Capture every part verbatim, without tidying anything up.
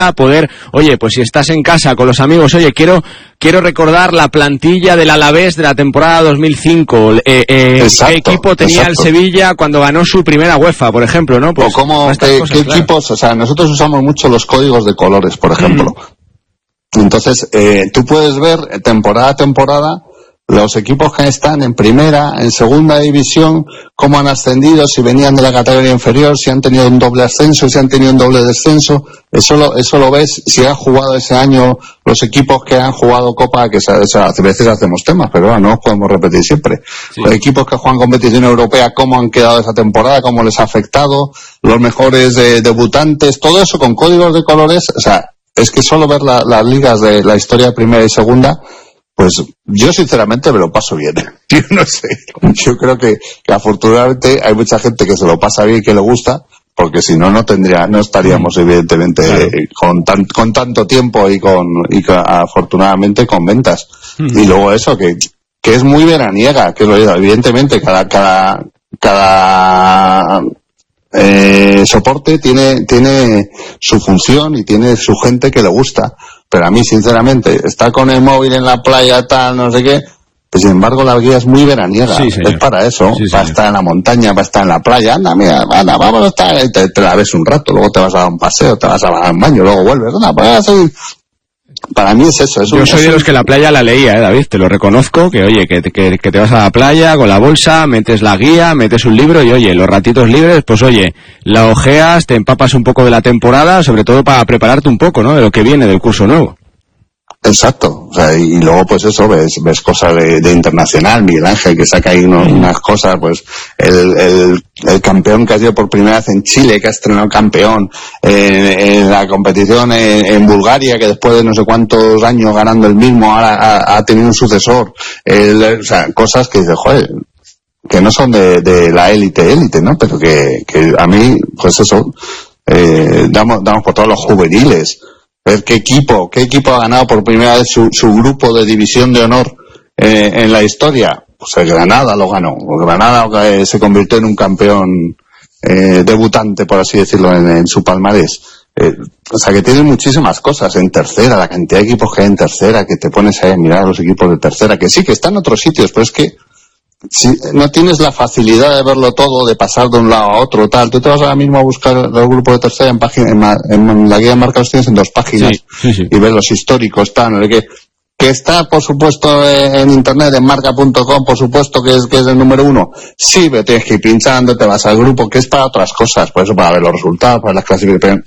poder, oye, pues si estás en casa con los amigos, oye, quiero quiero recordar la plantilla del Alavés de la temporada dos mil cinco, eh, eh, exacto, qué equipo tenía exacto. el Sevilla cuando ganó su primera UEFA, por ejemplo, ¿no? Pues, o cómo, qué, cosas, qué claro. equipos, o sea, nosotros usamos mucho los códigos de colores, por ejemplo. Mm. Entonces, eh, tú puedes ver temporada a temporada los equipos que están en primera, en segunda división, cómo han ascendido, si venían de la categoría inferior, si han tenido un doble ascenso, si han tenido un doble descenso. Eso lo, eso lo ves si han jugado ese año los equipos que han jugado Copa, que o sea, a veces hacemos temas, pero bueno, no los podemos repetir siempre. Sí. Los equipos que juegan competición europea, cómo han quedado esa temporada, cómo les ha afectado, los mejores eh, debutantes, todo eso con códigos de colores. O sea, es que solo ver la, las ligas de la historia de primera y segunda, pues yo sinceramente me lo paso bien. Yo no sé, yo creo que, que afortunadamente hay mucha gente que se lo pasa bien y que le gusta, porque si no, no tendría, no estaríamos evidentemente claro. eh, con tan, con tanto tiempo y con, y con, afortunadamente con ventas. Mm. Y luego eso, que, que es muy veraniega, que es lo digo, evidentemente cada, cada, cada, eh, soporte tiene, tiene su función y tiene su gente que le gusta. Pero a mí, sinceramente, estar con el móvil en la playa, tal, no sé qué, pues sin embargo la guía es muy veraniega. Sí, es para eso, sí, para estar en la montaña, para estar en la playa. Anda, mira, anda, vamos a estar, te, te la ves un rato, luego te vas a dar un paseo, te vas a dar un baño, luego vuelves. Anda, pues a seguir. Para mí es eso. Es Yo un, soy es de los un... que la playa la leía, ¿eh, David? Te lo reconozco, que oye, que, que, que te vas a la playa con la bolsa, metes la guía, metes un libro y oye, los ratitos libres, pues oye, la ojeas, te empapas un poco de la temporada, sobre todo para prepararte un poco, ¿no? De lo que viene del curso nuevo. Exacto, o sea, y luego pues eso, ves, ves cosas de, de internacional, Miguel Ángel que saca ahí unos, unas cosas, pues el, el, el campeón que ha sido por primera vez en Chile, que ha estrenado campeón, en, en la competición en, en Bulgaria, que después de no sé cuántos años ganando el mismo, ahora ha, ha tenido un sucesor, el, o sea, cosas que dices, joder, que no son de, de la élite, élite, ¿no? Pero que, que a mí, pues eso, eh, damos, damos por todos los juveniles. Ver qué equipo, qué equipo ha ganado por primera vez su, su grupo de división de honor eh, en la historia. Pues el Granada lo ganó. El Granada eh, se convirtió en un campeón eh, debutante, por así decirlo, en, en su palmarés. Eh, o sea que tiene muchísimas cosas en tercera, la cantidad de equipos que hay en tercera, que te pones ahí a mirar a los equipos de tercera, que sí, que están en otros sitios, pero es que si no tienes la facilidad de verlo todo, de pasar de un lado a otro, tal, tú te vas ahora mismo a buscar los grupos de tercera en página, en, en la guía de marca los tienes en dos páginas, sí, sí, sí. Y ves los históricos, tal, no sé qué, que está por supuesto en internet, en marca punto com, por supuesto que es, que es el número uno, sí, pero tienes que ir pinchando, te vas al grupo, que es para otras cosas, por eso para ver los resultados, para las clasificaciones.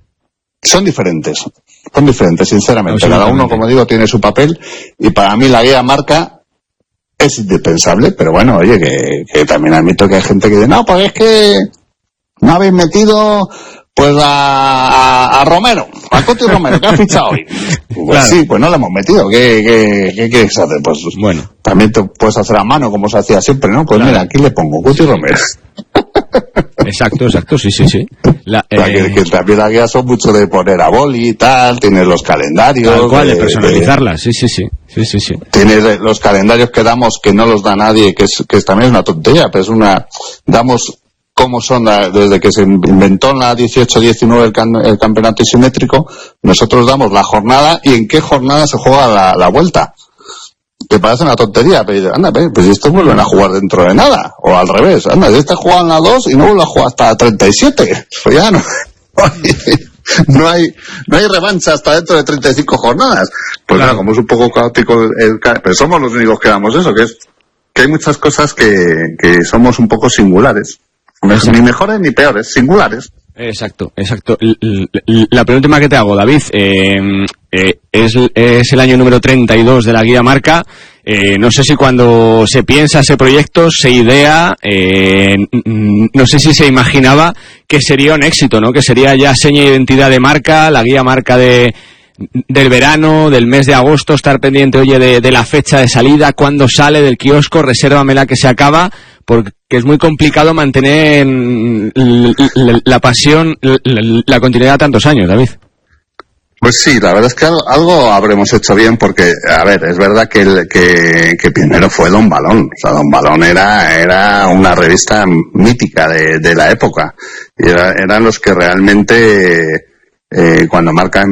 Son diferentes, son diferentes, sinceramente, cada uno, como digo, tiene su papel, y para mí la guía marca es indispensable, pero bueno, oye, que, que también admito que hay gente que dice, no, pues es que no habéis metido pues a, a, a Romero, a Coti Romero, que ha fichado hoy. Pues claro. Sí, pues no lo hemos metido. ¿Qué, qué, qué quieres hacer? Pues bueno, también te puedes hacer a mano como se hacía siempre, ¿no? Pues claro. Mira, aquí le pongo Coti Romero. Exacto, exacto, sí, sí, sí. La, eh... o sea, que, que también la guía son mucho de poner a boli y tal, tienes los calendarios. Tal cual, de, de personalizarlas, sí, sí, sí, sí, sí, sí. Tienes los calendarios que damos que no los da nadie, que es, que es también es una tontería, pero es una, damos cómo son la, desde que se inventó en la dieciocho diecinueve el, can, el campeonato isimétrico, nosotros damos la jornada y en qué jornada se juega la, la vuelta. Te parece una tontería, pero anda, pues estos vuelven a jugar dentro de nada, o al revés, anda, este juegan a dos y no vuelven a jugar hasta treinta y siete, pues ya no, no hay, no hay revancha hasta dentro de treinta y cinco jornadas, pues claro, como es un poco caótico, el, el, pero somos los únicos que damos eso, que es, que hay muchas cosas que, que somos un poco singulares, ni mejores ni peores, singulares. Exacto, exacto. La penúltima que te hago, David, eh, eh, es, es el año número treinta y dos de la guía marca. Eh, no sé si cuando se piensa ese proyecto, se idea, eh, no sé si se imaginaba que sería un éxito, ¿no? Que sería ya seña de identidad de marca, la guía marca de del verano, del mes de agosto, estar pendiente, oye, de, de la fecha de salida, cuándo sale del kiosco, resérvamela que se acaba, porque es muy complicado mantener la, la pasión, la, la continuidad tantos años, David. Pues sí, la verdad es que algo, algo habremos hecho bien porque, a ver, es verdad que, el, que, que pionero fue Don Balón. O sea, Don Balón era, era una revista mítica de, de la época. Y era, eran los que realmente eh, cuando marca